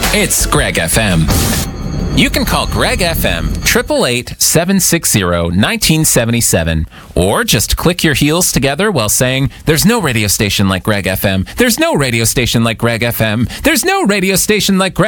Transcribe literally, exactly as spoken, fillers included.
It's Greg F M. You can call Greg F M, eight eight eight, seven six zero, one nine seven seven, or just click your heels together while saying, there's no radio station like Greg F M. There's no radio station like Greg F M. There's no radio station like Greg